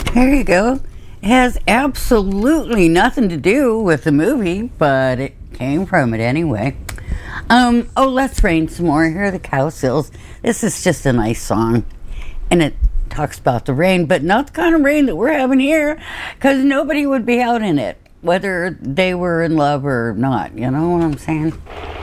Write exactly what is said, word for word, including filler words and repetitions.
There you go. It has absolutely nothing to do with the movie, but it came from it anyway. Um, oh, let's rain some more. Here are the Cowsills. This is just a nice song. And it talks about the rain, but not the kind of rain that we're having here, because nobody would be out in it, whether they were in love or not. You know what I'm saying?